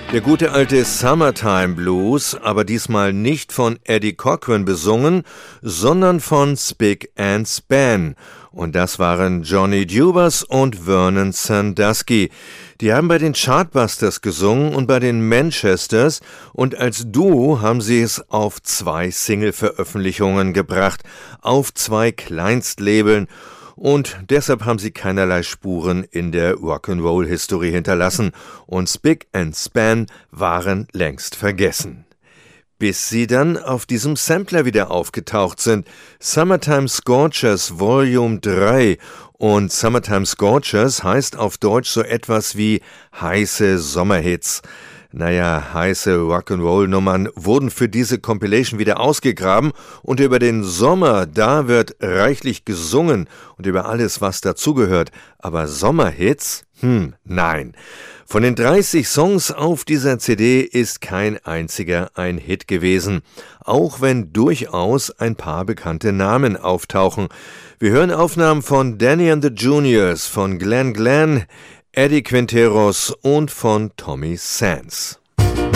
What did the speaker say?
Der gute alte Summertime Blues, aber diesmal nicht von Eddie Cochran besungen, sondern von Spick and Span. Und das waren Johnny Dubas und Vernon Sandusky. Die haben bei den Chartbusters gesungen und bei den Manchesters, und als Duo haben sie es auf 2 Single-Veröffentlichungen gebracht, auf 2 Kleinstlabeln. Und deshalb haben sie keinerlei Spuren in der Rock'n'Roll-Historie hinterlassen und Spick and Span waren längst vergessen. Bis sie dann auf diesem Sampler wieder aufgetaucht sind, Summertime Scorchers Volume 3. Und Summertime Scorchers heißt auf Deutsch so etwas wie heiße Sommerhits. Naja, heiße Rock'n'Roll-Nummern wurden für diese Compilation wieder ausgegraben und über den Sommer, da wird reichlich gesungen und über alles, was dazugehört. Aber Sommerhits? Nein. Von den 30 Songs auf dieser CD ist kein einziger ein Hit gewesen, auch wenn durchaus ein paar bekannte Namen auftauchen. Wir hören Aufnahmen von Danny and the Juniors, von Glenn Glenn, Eddie Quinteros und von Tommy Sands.